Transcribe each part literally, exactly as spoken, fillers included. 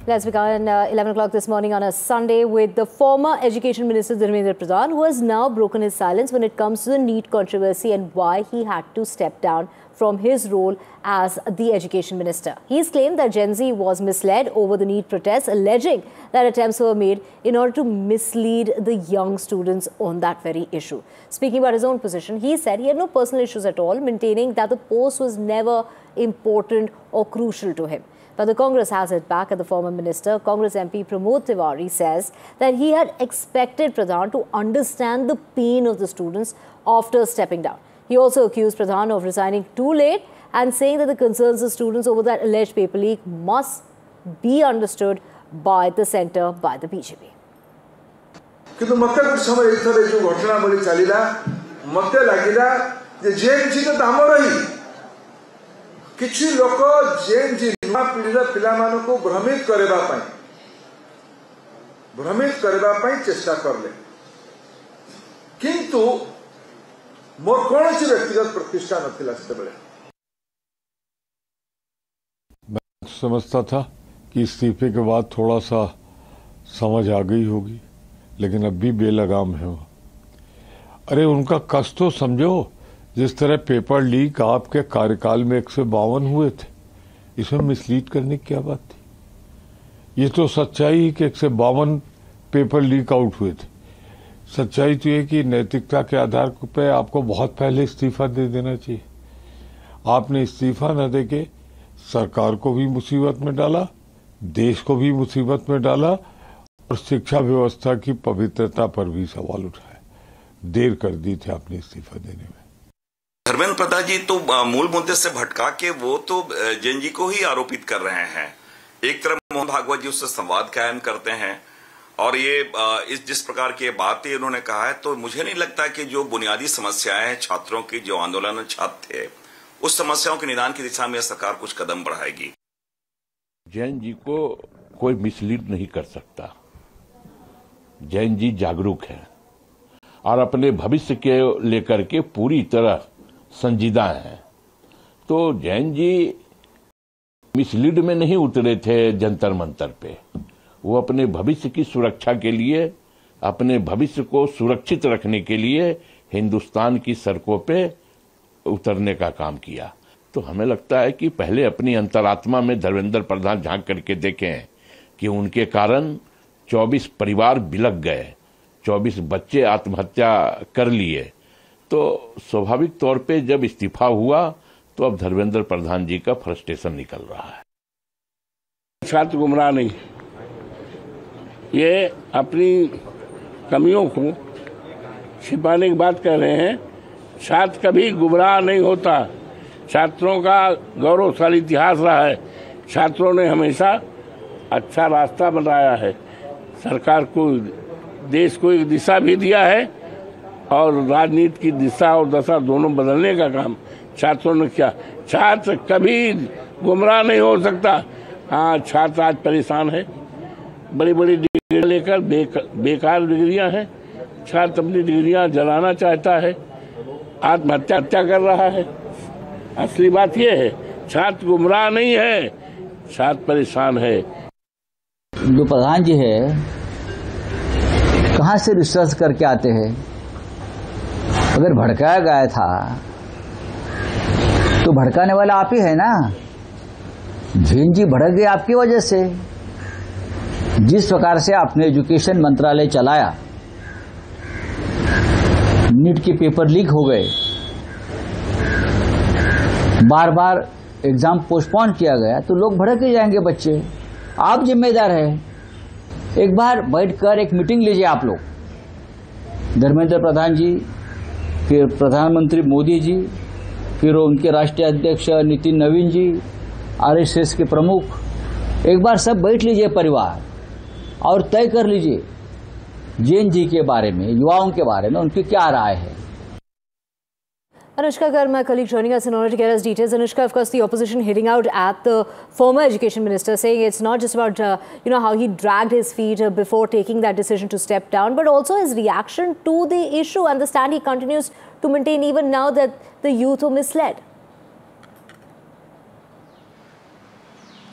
Let's begin uh, eleven o'clock this morning on a Sunday with the former Education Minister Dharmendra Pradhan, who has now broken his silence when it comes to the NEET controversy and why he had to step down from his role as the Education Minister. He's claimed that Gen Z was misled over the NEET protests, alleging that attempts were made in order to mislead the young students on that very issue. Speaking about his own position, he said he had no personal issues at all, maintaining that the post was never important or crucial to him. But the Congress has it back at the former minister. Congress M P Pramod Tiwari says that he had expected Pradhan to understand the pain of the students after stepping down. He also accused Pradhan of resigning too late and saying that the concerns of students over that alleged paper leak must be understood by the centre, by the B J P. किंतु मत कुछ समय इथरे जो घटना बड़ी चलीला मत लागिला जे जेन जी तो दाम रही किछि लोक जेन जी नवा पीढ़ीर पिलामानन को भ्रमित करबा पई भ्रमित करबा पई चेष्टा करले किंतु मोर कौन सी व्यक्तिगत प्रतिष्ठा नथिला से बेले मैं समझता था कि इस्तीफे के बाद थोड़ा सा समझ आ गई होगी, लेकिन अब भी बेलगाम है वो। अरे उनका कष्ट तो समझो, जिस तरह पेपर लीक आपके कार्यकाल में एक सौ बावन हुए थे, इसमें मिसलीड करने की क्या बात थी? ये तो सच्चाई कि एक सौ बावन पेपर लीक आउट हुए थे। सच्चाई तो ये कि नैतिकता के आधार पे आपको बहुत पहले इस्तीफा दे देना चाहिए। आपने इस्तीफा न देके सरकार को भी मुसीबत में डाला, देश को भी मुसीबत में डाला और शिक्षा व्यवस्था की पवित्रता पर भी सवाल उठाया। देर कर दी थी आपने इस्तीफा देने में। धर्मेंद्र प्रधान जी तो मूल मुद्दे से भटका के वो तो जैन जी को ही आरोपित कर रहे हैं। एक तरफ मोहन भागवत जी उससे संवाद कायम करते हैं और ये इस जिस प्रकार की बातें उन्होंने कहा है, तो मुझे नहीं लगता कि जो बुनियादी समस्याएं हैं छात्रों की, जो आंदोलन छात्र थे, उस समस्याओं के निदान की दिशा में सरकार कुछ कदम बढ़ाएगी। जैन जी को कोई मिसलीड नहीं कर सकता। जैन जी जागरूक हैं और अपने भविष्य के लेकर के पूरी तरह संजीदा हैं। तो जैन जी मिसलीड में नहीं उतरे थे जंतर मंतर पे। वो अपने भविष्य की सुरक्षा के लिए, अपने भविष्य को सुरक्षित रखने के लिए हिंदुस्तान की सड़कों पे उतरने का काम किया। तो हमें लगता है कि पहले अपनी अंतरात्मा में धर्मेंद्र प्रधान झांक करके देखें कि उनके कारण चौबीस परिवार बिलक गए, चौबीस बच्चे आत्महत्या कर लिए। तो स्वाभाविक तौर पे जब इस्तीफा हुआ तो अब धर्मेंद्र प्रधान जी का फ्रस्ट्रेशन निकल रहा है। छात्र गुमराह नहीं, ये अपनी कमियों को छिपाने की बात कर रहे हैं। छात्र कभी गुमराह नहीं होता। छात्रों का गौरवशाली इतिहास रहा है। छात्रों ने हमेशा अच्छा रास्ता बनाया है, सरकार को, देश को एक दिशा भी दिया है और राजनीति की दिशा और दशा दोनों बदलने का काम छात्रों ने किया। छात्र कभी गुमराह नहीं हो सकता। हाँ, छात्र आज परेशान है, बड़ी बड़ी डिग्री लेकर बेक, बेकार डिग्रियां हैं। छात्र अपनी डिग्रियां जलाना चाहता है, आत्महत्या हत्या कर रहा है। असली बात यह है, छात्र गुमराह नहीं है, छात्र परेशान है। जो प्रधान जी है कहाँ से रिसर्च करके आते हैं? अगर भड़काया गया था तो भड़काने वाला आप ही है ना। जैन जी भड़क गए आपकी वजह से। जिस प्रकार से आपने एजुकेशन मंत्रालय चलाया, नीट के पेपर लीक हो गए, बार बार एग्जाम पोस्टपोन किया गया, तो लोग भड़क ही जाएंगे बच्चे। आप जिम्मेदार हैं। एक बार बैठकर एक मीटिंग लीजिए आप लोग, धर्मेंद्र प्रधान जी, फिर प्रधानमंत्री मोदी जी, फिर उनके राष्ट्रीय अध्यक्ष नितिन नवीन जी, आरएसएस के प्रमुख, एक बार सब बैठ लीजिए परिवार और तय कर लीजिए जैन जी के बारे में, युवाओं के बारे में उनकी क्या राय है। Anushka Garg, my colleague, joining us in order to get us details. Anushka, of course, the opposition hitting out at the former education minister, saying it's not just about, uh, you know, how he dragged his feet uh, before taking that decision to step down, but also his reaction to the issue and the stand he continues to maintain even now that the youth were misled.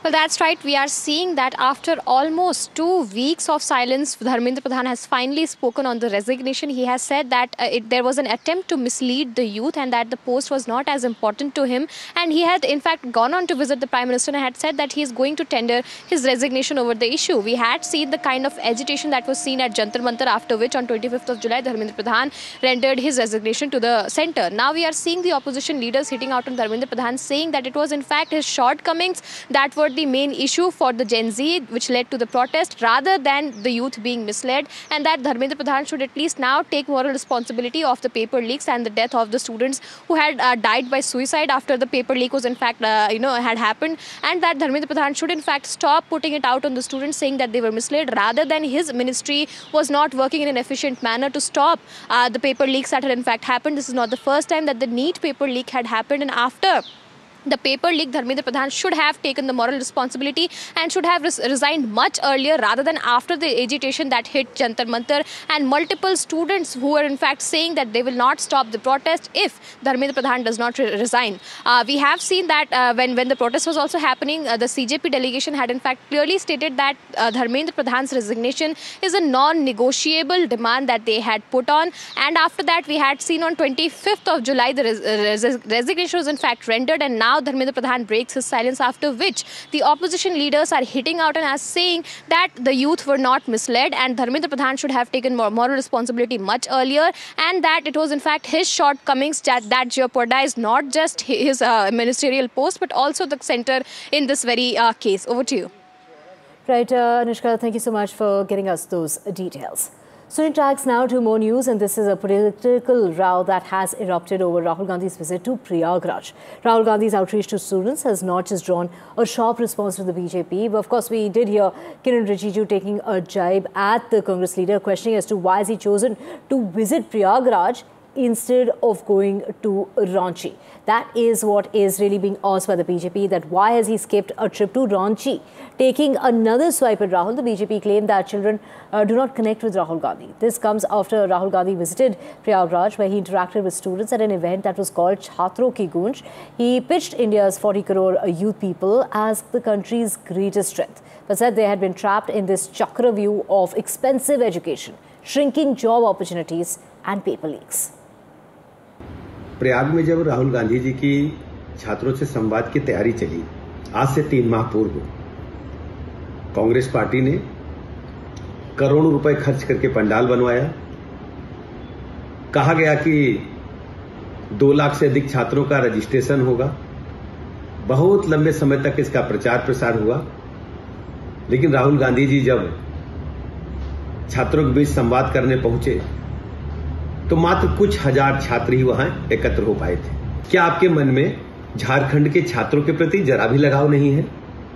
Well, that's right. We are seeing that after almost two weeks of silence, Dharmendra Pradhan has finally spoken on the resignation. He has said that uh, it, there was an attempt to mislead the youth and that the post was not as important to him. And he had, in fact, gone on to visit the Prime Minister and had said that he is going to tender his resignation over the issue. We had seen the kind of agitation that was seen at Jantar Mantar, after which on twenty-fifth of July, Dharmendra Pradhan rendered his resignation to the centre. Now we are seeing the opposition leaders hitting out on Dharmendra Pradhan, saying that it was in fact his shortcomings that were the main issue for the Gen Z, which led to the protest, rather than the youth being misled, and that Dharmendra Pradhan should at least now take moral responsibility of the paper leaks and the death of the students who had uh, died by suicide after the paper leak was in fact, uh, you know, had happened, and that Dharmendra Pradhan should in fact stop putting it out on the students, saying that they were misled, rather than his ministry was not working in an efficient manner to stop uh, the paper leaks that had in fact happened. This is not the first time that the NEET paper leak had happened, and after the paper leak, Dharmendra Pradhan should have taken the moral responsibility and should have res resigned much earlier, rather than after the agitation that hit Jantar Mantar and multiple students who were in fact saying that they will not stop the protest if Dharmendra Pradhan does not re resign. Uh, we have seen that uh, when, when the protest was also happening, uh, the C J P delegation had in fact clearly stated that uh, Dharmendra Pradhan's resignation is a non-negotiable demand that they had put on. And after that, we had seen on twenty-fifth of July, the res res resignation was in fact rendered, and now Dharmendra Pradhan breaks his silence, after which the opposition leaders are hitting out and are saying that the youth were not misled and Dharmendra Pradhan should have taken more moral responsibility much earlier, and that it was in fact his shortcomings that, that jeopardized not just his uh, ministerial post but also the centre in this very uh, case. Over to you. Right, uh, Anushka, thank you so much for getting us those details. Switching tracks now to more news, and this is a political row that has erupted over Rahul Gandhi's visit to Prayagraj. Rahul Gandhi's outreach to students has not just drawn a sharp response to the B J P, but of course we did hear Kiran Rijiju taking a jibe at the Congress leader, questioning as to why has he chosen to visit Prayagraj instead of going to Ranchi. That is what is really being asked by the B J P, that why has he skipped a trip to Ranchi? Taking another swipe at Rahul, the B J P claimed that children uh, do not connect with Rahul Gandhi. This comes after Rahul Gandhi visited Prayagraj, where he interacted with students at an event that was called Chhatron Ki Gunj. He pitched India's forty crore youth people as the country's greatest strength, but said they had been trapped in this Chakravyuh of expensive education, shrinking job opportunities and paper leaks. Prayag में जब राहुल गांधी जी की छात्रों से संवाद की तैयारी चली, आज से तीन माह पूर्व कांग्रेस पार्टी ने करोड़ों रुपए खर्च करके पंडाल बनवाया। कहा गया कि दो लाख से अधिक छात्रों का रजिस्ट्रेशन होगा। बहुत लंबे समय तक इसका प्रचार प्रसार हुआ, लेकिन राहुल गांधी जी जब छात्रों के बीच संवाद करने पहुंचे तो मात्र कुछ हजार छात्र ही वहां एकत्र हो पाए थे। क्या आपके मन में झारखंड के छात्रों के प्रति जरा भी लगाव नहीं है?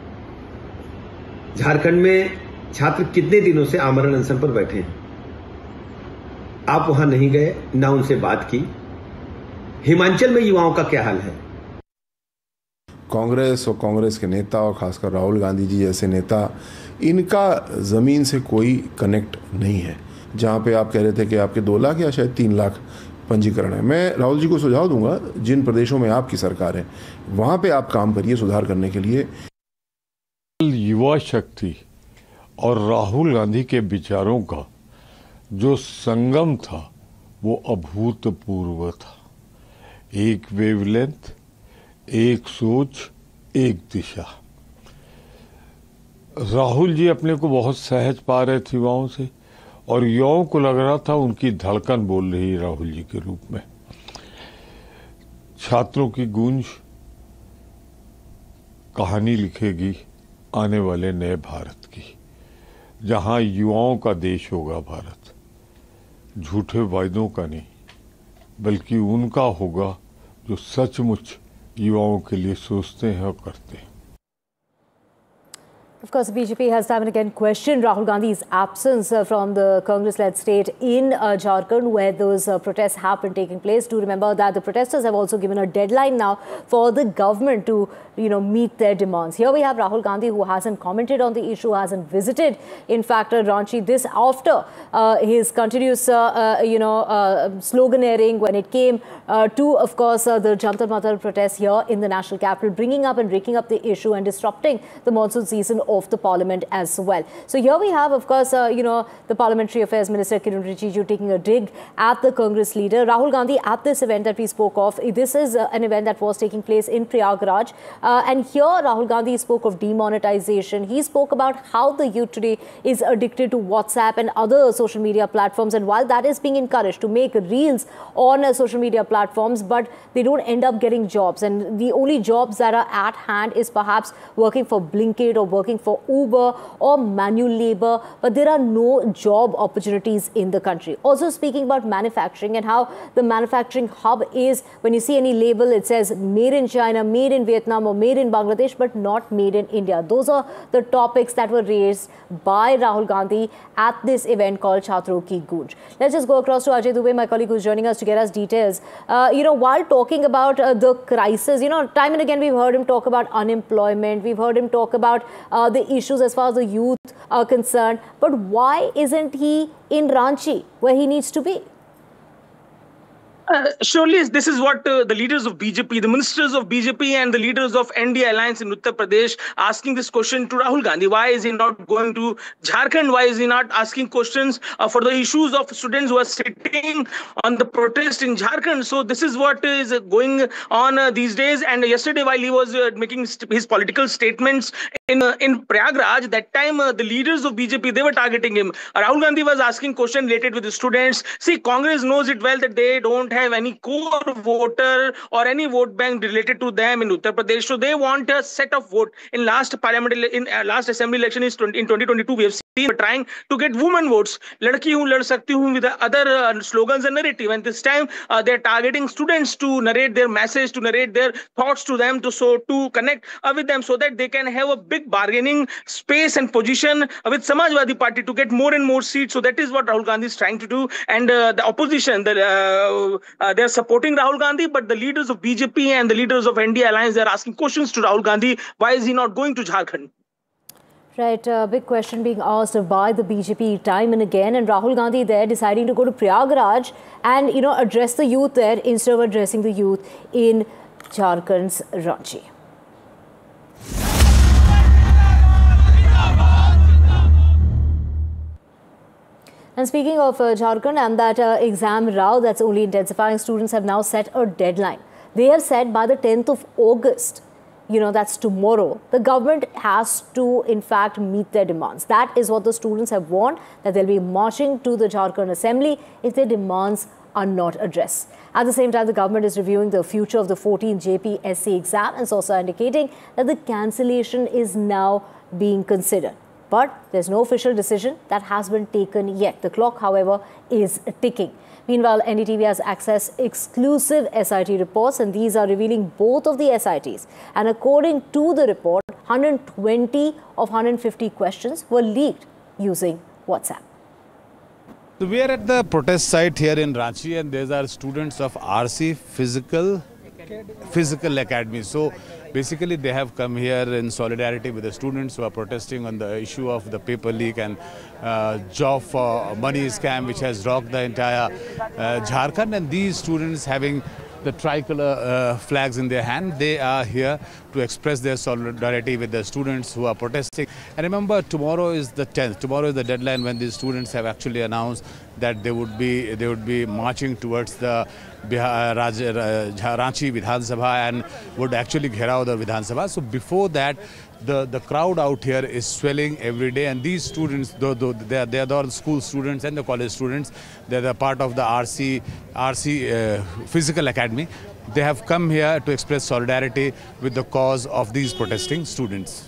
झारखंड में छात्र कितने दिनों से आमरण अनशन पर बैठे हैं, आप वहां नहीं गए, ना उनसे बात की। हिमाचल में युवाओं का क्या हाल है? कांग्रेस और कांग्रेस के नेता और खासकर राहुल गांधी जी जैसे नेता, इनका जमीन से कोई कनेक्ट नहीं है। जहाँ पे आप कह रहे थे कि आपके दो लाख या शायद तीन लाख पंजीकरण है, मैं राहुल जी को सुझाव दूंगा, जिन प्रदेशों में आपकी सरकार है वहाँ पे आप काम करिए सुधार करने के लिए। युवा शक्ति और राहुल गांधी के विचारों का जो संगम था वो अभूतपूर्व था। एक वेवलेंथ, एक सोच, एक दिशा। राहुल जी अपने को बहुत सहज पा रहे थे युवाओं से, और युवाओं को लग रहा था उनकी धड़कन बोल रही है राहुल जी के रूप में। छात्रों की गूंज कहानी लिखेगी आने वाले नए भारत की, जहां युवाओं का देश होगा भारत। झूठे वायदों का नहीं, बल्कि उनका होगा जो सचमुच युवाओं के लिए सोचते हैं और करते हैं। Of course, the B J P has time and again questioned Rahul Gandhi's absence uh, from the Congress-led state in uh, Jharkhand, where those uh, protests have been taking place. Do remember that the protesters have also given a deadline now for the government to, you know, meet their demands. Here we have Rahul Gandhi, who hasn't commented on the issue, hasn't visited, in fact, uh, Ranchi. This after uh, his continuous, uh, uh, you know, uh, sloganeering when it came uh, to, of course, uh, the Jantar Mantar protests here in the national capital, bringing up and raking up the issue and disrupting the monsoon season of the parliament as well. So here we have, of course, uh, you know, the Parliamentary Affairs Minister Kiren Rijiju taking a dig at the Congress leader. Rahul Gandhi at this event that we spoke of, this is uh, an event that was taking place in Prayagraj. Uh, and here Rahul Gandhi spoke of demonetization. He spoke about how the youth today is addicted to WhatsApp and other social media platforms. And while that is being encouraged to make reels on uh, social media platforms, but they don't end up getting jobs. And the only jobs that are at hand is perhaps working for Blinkit or working for Uber or manual labor, but there are no job opportunities in the country. Also speaking about manufacturing and how the manufacturing hub is, when you see any label, it says made in China, made in Vietnam or made in Bangladesh, but not made in India. Those are the topics that were raised by Rahul Gandhi at this event called Chhatron Ki Goonj. Let's just go across to Ajay Dubey, my colleague who's joining us to get us details. Uh, you know, while talking about uh, the crisis, you know, time and again we've heard him talk about unemployment, we've heard him talk about uh, the issues as far as the youth are concerned. But why isn't he in Ranchi, where he needs to be? Uh, surely this is what uh, the leaders of B J P, the ministers of B J P and the leaders of N D A Alliance in Uttar Pradesh asking this question to Rahul Gandhi. Why is he not going to Jharkhand? Why is he not asking questions uh, for the issues of students who are sitting on the protest in Jharkhand? So this is what is going on uh, these days. And yesterday, while he was uh, making his political statements in uh, in Prayagraj, that time uh, the leaders of B J P, they were targeting him. Rahul Gandhi was asking questions related with the students. See, Congress knows it well that they don't have have any core voter or any vote bank related to them in Uttar Pradesh. So they want a set of vote. In last parliament, in uh, last assembly election is in twenty twenty-two, we have seen trying to get women votes. Ladki hu, lad sakti hu, with other uh, slogans and narrative. And this time uh, they're targeting students to narrate their message, to narrate their thoughts to them, to so to connect uh, with them, so that they can have a big bargaining space and position uh, with Samajwadi Party to get more and more seats. So that is what Rahul Gandhi is trying to do. And uh, the opposition, the uh, Uh, they're supporting Rahul Gandhi, but the leaders of B J P and the leaders of N D A Alliance, they're asking questions to Rahul Gandhi. Why is he not going to Jharkhand? Right, a uh, big question being asked by the B J P time and again, and Rahul Gandhi there deciding to go to Prayagraj and, you know, address the youth there instead of addressing the youth in Jharkhand's Ranchi. And speaking of uh, Jharkhand and that uh, exam row that's only intensifying, students have now set a deadline. They have said by the tenth of August, you know, that's tomorrow, the government has to, in fact, meet their demands. That is what the students have warned, that they'll be marching to the Jharkhand Assembly if their demands are not addressed. At the same time, the government is reviewing the future of the fourteenth J P S C exam and it's also indicating that the cancellation is now being considered. But there's no official decision that has been taken yet. The clock, however, is ticking. Meanwhile, N D T V has accessed exclusive S I T reports, and these are revealing both of the S I Ts. And according to the report, one hundred twenty of one hundred fifty questions were leaked using WhatsApp. So we are at the protest site here in Ranchi, and these are students of R C Physical Physical Academy. So basically they have come here in solidarity with the students who are protesting on the issue of the paper leak and uh, job for money scam which has rocked the entire uh, Jharkhand. And these students, having the tricolor uh, flags in their hand, they are here to express their solidarity with the students who are protesting. And remember, tomorrow is the tenth. Tomorrow is the deadline when these students have actually announced that they would be they would be marching towards the Bihar, Raj, uh, Ranchi Vidhan Sabha and would actually gherao the Vidhan Sabha. So before that, the the crowd out here is swelling every day, and these students, though, though they are they are the school students and the college students, they are the part of the R C R C uh, Physical Academy. They have come here to express solidarity with the cause of these protesting students.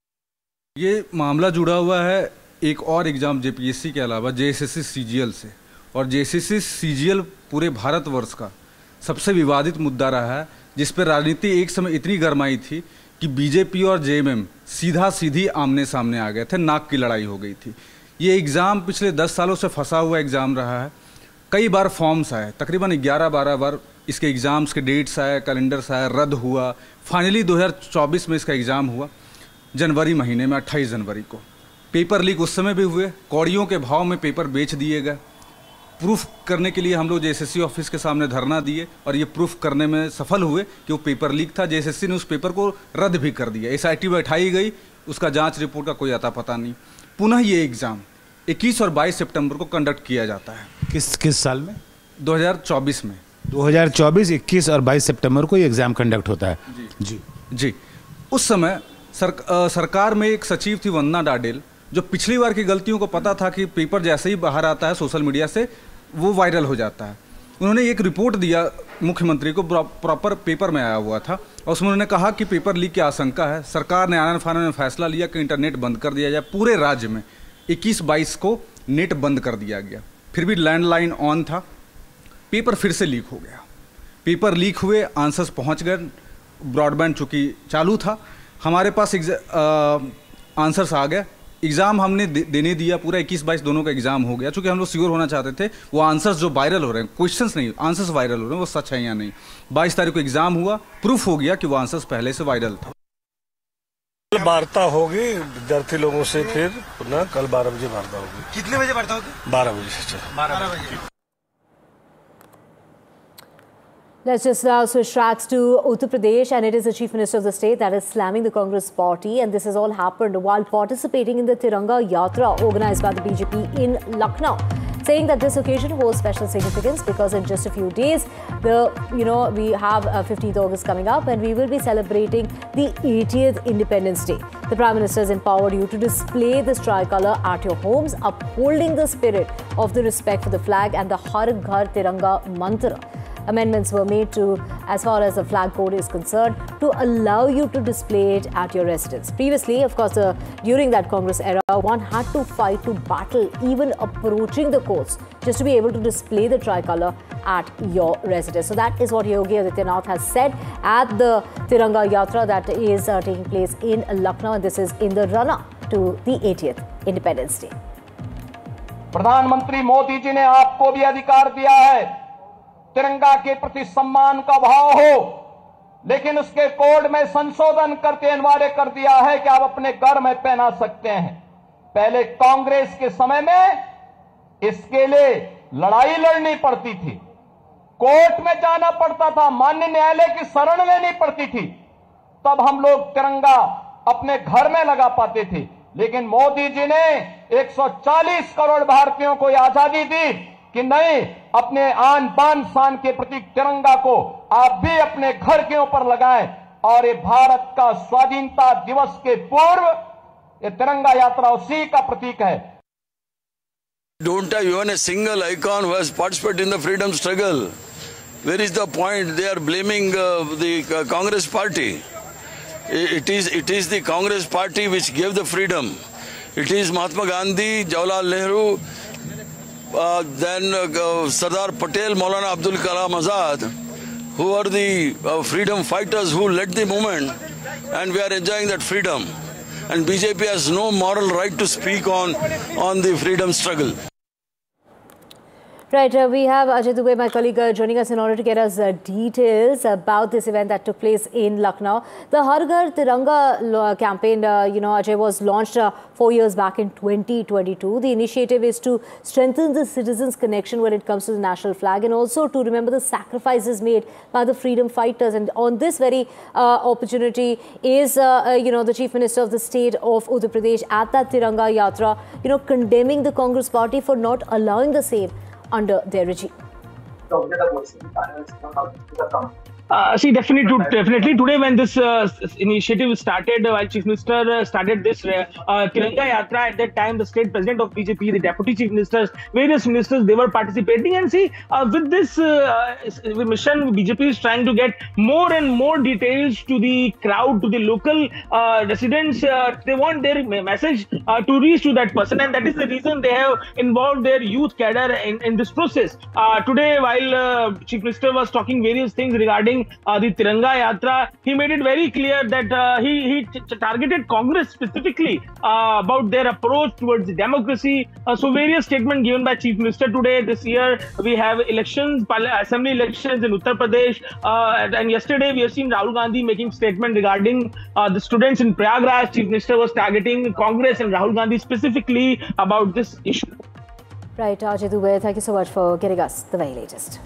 ये मामला जुड़ा हुआ है एक और exam JPSC के अलावा JSSC CGL से, और जेएसएससी सीजीएल पूरे भारतवर्ष का सबसे विवादित मुद्दा रहा है, जिस पर राजनीति एक समय इतनी गरमाई थी कि बीजेपी और जेएमएम सीधा सीधी आमने सामने आ गए थे, नाक की लड़ाई हो गई थी। ये एग्ज़ाम पिछले दस सालों से फंसा हुआ एग्ज़ाम रहा है। कई बार फॉर्म्स आए, तकरीबन ग्यारह बारह बार इसके एग्ज़ाम्स के डेट्स आए, कैलेंडर्स आए, रद्द हुआ। फाइनली दो हज़ार चौबीस में इसका एग्ज़ाम हुआ जनवरी महीने में, अट्ठाईस जनवरी को। पेपर लीक उस समय भी हुए, कौड़ियों के भाव में पेपर बेच दिए गए। प्रूफ करने के लिए हम लोग जेएसएससी ऑफिस के सामने धरना दिए और ये प्रूफ करने में सफल हुए कि वो पेपर लीक था। जेएसएससी ने उस पेपर को रद्द भी कर दिया। एसआईटी बैठाई गई, उसका जांच रिपोर्ट का कोई अता पता नहीं। पुनः ये एग्ज़ाम इक्कीस और बाईस सितंबर को कंडक्ट किया जाता है। किस किस साल में? दो हज़ार चौबीस में। दो हज़ार चौबीस इक्कीस और बाईस सितंबर को ये एग्ज़ाम कंडक्ट होता है। जी जी जी। उस समय सर, आ, सरकार में एक सचिव थी वंदना डाडेल, जो पिछली बार की गलतियों को पता था कि पेपर जैसे ही बाहर आता है सोशल मीडिया से वो वायरल हो जाता है। उन्होंने एक रिपोर्ट दिया मुख्यमंत्री को, प्रॉपर पेपर में आया हुआ था, और उसमें उन्होंने कहा कि पेपर लीक की आशंका है। सरकार ने आनन फानन में फैसला लिया कि इंटरनेट बंद कर दिया जाए। पूरे राज्य में इक्कीस बाईस को नेट बंद कर दिया गया। फिर भी लैंडलाइन ऑन था। पेपर फिर से लीक हो गया। पेपर लीक हुए, आंसर्स पहुंच गए, ब्रॉडबैंड चूँकि चालू था, हमारे पास आंसर्स आ गए। एग्ज़ाम हमने दे, देने दिया, पूरा इक्कीस बाईस दोनों का एग्ज़ाम हो गया। चूँकि हम लोग श्योर होना चाहते थे वो आंसर्स जो वायरल हो रहे हैं, क्वेश्चंस नहीं, आंसर्स वायरल हो रहे हैं, वो सच है या नहीं। बाईस तारीख को एग्ज़ाम हुआ, प्रूफ हो गया कि वो आंसर्स पहले से वायरल था। वार्ता होगी विद्यार्थी लोगों से, फिर पुनः कल बारह बजे वार्ता होगी। कितने बजे वार्ता होगी? बारह बजे से बारह बजे। Let's just now switch tracks to Uttar Pradesh, and it is the Chief Minister of the state that is slamming the Congress party, and this has all happened while participating in the Tiranga Yatra organized by the B J P in Lucknow, saying that this occasion holds special significance because in just a few days, the you know we have uh, fifteenth August coming up, and we will be celebrating the eightieth Independence Day. The Prime Minister has empowered you to display this tricolour at your homes, upholding the spirit of the respect for the flag and the Har Ghar Tiranga mantra. Amendments were made to, as far as the flag code is concerned, to allow you to display it at your residence. Previously, of course, uh, during that Congress era, one had to fight to battle, even approaching the courts, just to be able to display the tricolour at your residence. So that is what Yogi Adityanath has said at the Tiranga Yatra that is uh, taking place in Lucknow, and this is in the run-up to the eightieth Independence Day. प्रधानमंत्री मोदी जी ने आपको भी अधिकार दिया है, तिरंगा के प्रति सम्मान का भाव हो, लेकिन उसके कोड में संशोधन करके अनिवार्य कर दिया है कि आप अपने घर में पहना सकते हैं। पहले कांग्रेस के समय में इसके लिए लड़ाई लड़नी पड़ती थी, कोर्ट में जाना पड़ता था, माननीय न्यायालय की शरण लेनी पड़ती थी, तब हम लोग तिरंगा अपने घर में लगा पाते थे। लेकिन मोदी जी ने एक सौ चालीस करोड़ भारतीयों को आजादी दी कि नहीं, अपने आन बान शान के प्रतीक तिरंगा को आप भी अपने घर के ऊपर लगाएं, और ये भारत का स्वाधीनता दिवस के पूर्व ये तिरंगा यात्रा उसी का प्रतीक है। Don't have even a single icon who has participated in the freedom struggle. Where is the point? They are blaming uh, the uh, Congress party. It is it is the Congress party which gave the freedom. It is Mahatma Gandhi, Jawaharlal Nehru, Uh, then uh, Sardar Patel, Maulana Abdul Kalam Azad, who are the uh, freedom fighters who led the movement, and we are enjoying that freedom. And B J P has no moral right to speak on, on the freedom struggle. Right, uh, we have Ajay Dubey, my colleague, uh, joining us in order to get us uh, details about this event that took place in Lucknow. The Har Ghar Tiranga campaign, uh, you know, Ajay, was launched uh, four years back in twenty twenty-two. The initiative is to strengthen the citizens' connection when it comes to the national flag, and also to remember the sacrifices made by the freedom fighters. And on this very uh, opportunity is, uh, uh, you know, the Chief Minister of the state of Uttar Pradesh at that Tiranga Yatra, you know, condemning the Congress party for not allowing the same under their regime. Uh, see, definitely, definitely today when this uh, initiative started, uh, while Chief Minister uh, started this uh, uh, Tiranga Yatra, at that time the state president of B J P, the deputy chief ministers, various ministers, they were participating. And see, uh, with this uh, mission, B J P is trying to get more and more details to the crowd, to the local uh, residents. Uh, they want their message uh, to reach to that person, and that is the reason they have involved their youth cadre in, in this process. Uh, today, while uh, Chief Minister was talking various things regarding regarding uh, the Tiranga Yatra, he made it very clear that uh, he, he t- targeted Congress specifically uh, about their approach towards democracy. Uh, so various statements given by Chief Minister today. This year we have elections, assembly elections in Uttar Pradesh, uh, and, and yesterday we have seen Rahul Gandhi making statement regarding uh, the students in Prayagraj. Chief Minister was targeting Congress and Rahul Gandhi specifically about this issue. Right, Ajay Dubey, thank you so much for getting us the very latest.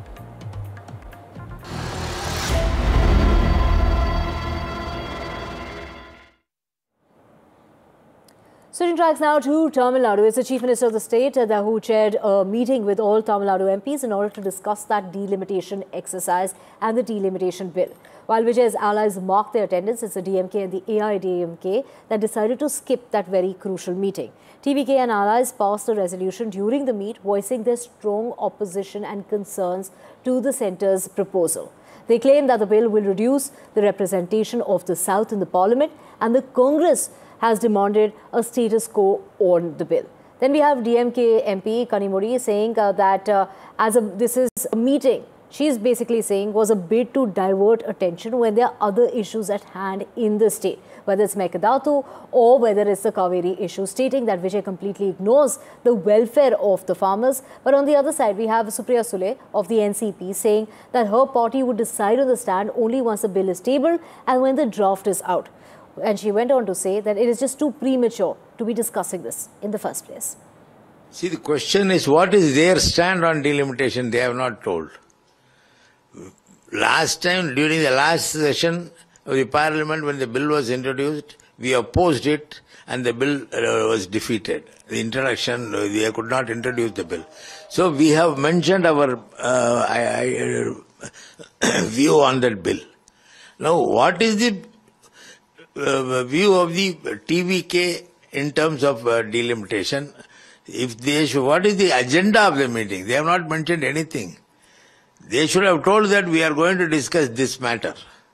Switching tracks now to Tamil Nadu. It's the Chief Minister of the state uh, who chaired a meeting with all Tamil Nadu M Ps in order to discuss that delimitation exercise and the delimitation bill. While Vijay's allies marked their attendance, it's the D M K and the A I A D M K that decided to skip that very crucial meeting. T V K and allies passed a resolution during the meet voicing their strong opposition and concerns to the centre's proposal. They claim that the bill will reduce the representation of the South in the parliament, and the Congress has demanded a status quo on the bill. Then we have D M K M P Kanimuri saying uh, that uh, as a, this is a meeting, she is basically saying was a bid to divert attention when there are other issues at hand in the state, whether it's Mekadatu or whether it's the Kaveri issue, stating that Vijay completely ignores the welfare of the farmers. But on the other side, we have Supriya Sule of the N C P saying that her party would decide on the stand only once the bill is tabled and when the draft is out. And she went on to say that it is just too premature to be discussing this in the first place. See, the question is, what is their stand on delimitation? They have not told. Last time, during the last session of the parliament, when the bill was introduced, we opposed it and the bill uh, was defeated. The introduction, uh, they could not introduce the bill. So we have mentioned our uh, I, I, uh, view on that bill. Now, what is the Uh, view of the T V K in terms of uh, delimitation? If they should, what is the agenda of the meeting? They have not mentioned anything. They should have told that we are going to discuss this matter.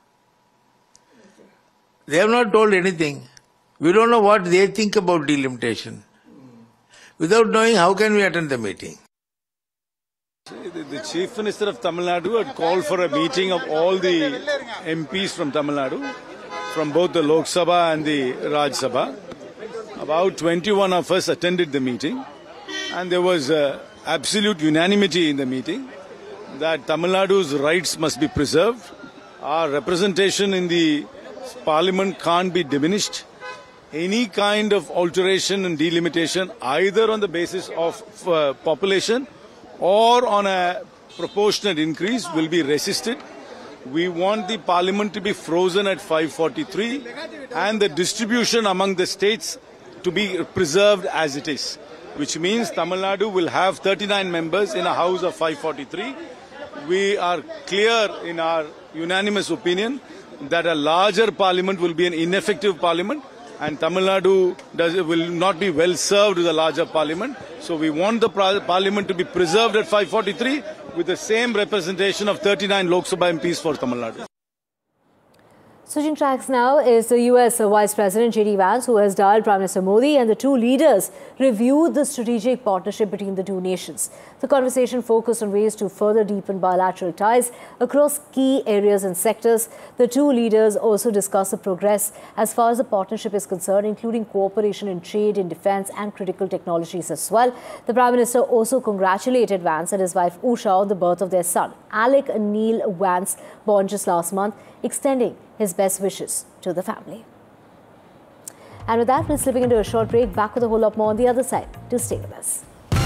They have not told anything. We don't know what they think about delimitation. Without knowing, how can we attend the meeting? The, the Chief Minister of Tamil Nadu had called for a meeting of all the M Ps from Tamil Nadu, from both the Lok Sabha and the Raj Sabha. About twenty-one of us attended the meeting, and there was uh, absolute unanimity in the meeting that Tamil Nadu's rights must be preserved. Our representation in the parliament can't be diminished. Any kind of alteration and delimitation, either on the basis of uh, population or on a proportionate increase, will be resisted. We want the parliament to be frozen at five forty-three and the distribution among the states to be preserved as it is, which means Tamil Nadu will have thirty-nine members in a house of five forty-three. We are clear in our unanimous opinion that a larger parliament will be an ineffective parliament, and Tamil Nadu does, will not be well served with a larger parliament. So we want the parliament to be preserved at five forty-three with the same representation of thirty-nine Lok Sabha M Ps for Tamil Nadu. Switching tracks now is the U S Vice President J D Vance, who has dialed Prime Minister Modi, and the two leaders reviewed the strategic partnership between the two nations. The conversation focused on ways to further deepen bilateral ties across key areas and sectors. The two leaders also discussed the progress as far as the partnership is concerned, including cooperation in trade, in defence and critical technologies as well. The Prime Minister also congratulated Vance and his wife Usha on the birth of their son, Alec Neil Vance, born just last month, extending his best wishes to the family. And with that, we're slipping into a short break. Back with a whole lot more on the other side. Do stay with us.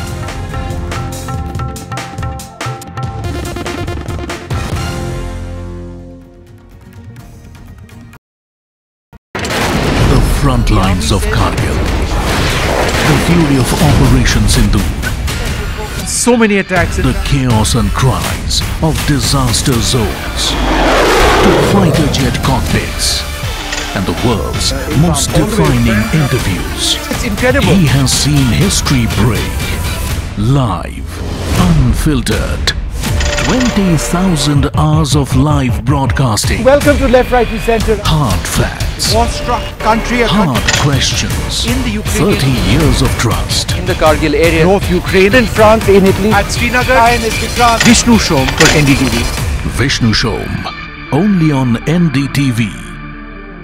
The front lines of Kargil. The fury of Operation Sindoor. So many attacks. The chaos and cries of disaster zones. To fighter jet cockpits. And the world's most defining interviews. It's incredible. He has seen history break. Live. Unfiltered. twenty thousand hours of live broadcasting. Welcome to Left, Right and Centre. Hard facts. War-struck country. Hard questions. In the Ukraine. thirty years of trust. In the Kargil area. North Ukraine. In France, in Italy. At Srinagar. I am Vishnu Shom for N D T V. Vishnu Shom, only on N D T V.